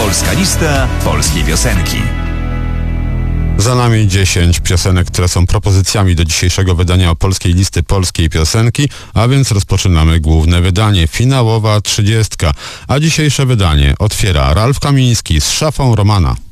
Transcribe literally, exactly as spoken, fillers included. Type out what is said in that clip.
Polska lista polskiej piosenki. Za nami dziesięć piosenek, które są propozycjami do dzisiejszego wydania polskiej listy polskiej piosenki, a więc rozpoczynamy główne wydanie, finałowa trzydziestka. A dzisiejsze wydanie otwiera Ralf Kamiński z Szafą Romana.